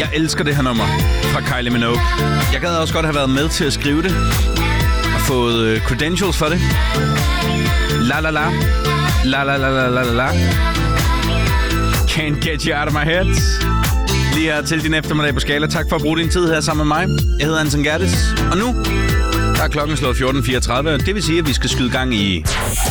Jeg elsker det her nummer fra Kylie Minogue. Jeg gad også godt have været med til at skrive det. Og fået credentials for det. La la la. La la la la la la. Can't get you out of my head. Lige her til din eftermiddag på Skala. Tak for at bruge din tid her sammen med mig. Jeg hedder Anton Gerdes. Og nu der er klokken slået 14.34. Det vil sige, at vi skal skyde gang i...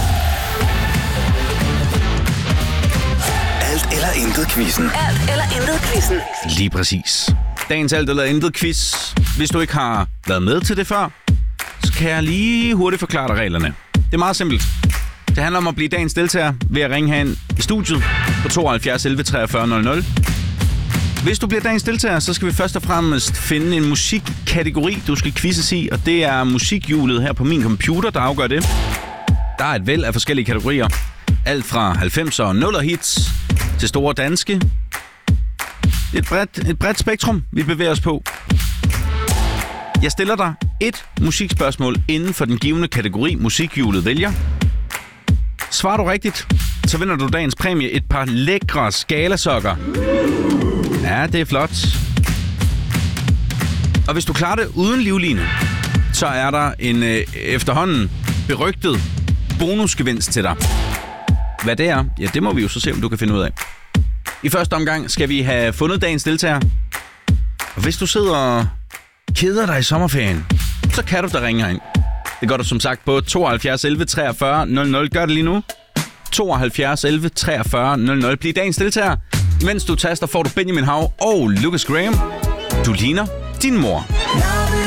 Alt eller intet quizzen. Alt eller intet quizzen. Lige præcis. Dagens alt eller intet quiz. Hvis du ikke har været med til det før, så kan jeg lige hurtigt forklare dig reglerne. Det er meget simpelt. Det handler om at blive dagens deltager ved at ringe herind i studiet på 72 11 43 00. Hvis du bliver dagens deltager, så skal vi først og fremmest finde en musikkategori, du skal quizzes i, og det er musikhjulet her på min computer, der afgør det. Der er et væld af forskellige kategorier. Alt fra 90'er og 0'er hits til store danske. Et bredt spektrum, vi bevæger os på. Jeg stiller dig et musikspørgsmål inden for den givne kategori, musikhjulet vælger. Svarer du rigtigt, så vinder du dagens præmie et par lækre Skala-sokker. Ja, det er flot. Og hvis du klarer det uden livline, så er der en efterhånden berygtet bonusgevinst til dig. Hvad det er, ja, det må vi jo så se, om du kan finde ud af. I første omgang skal vi have fundet dagens deltager. Og hvis du sidder og keder dig i sommerferien, så kan du da ringe herind. Det gør du som sagt på 72 11 43 00. Gør det lige nu. 72 11 43 00. Bliv dagens deltager. Mens du taster, får du Benjamin Hav og Lucas Graham. Du ligner din mor.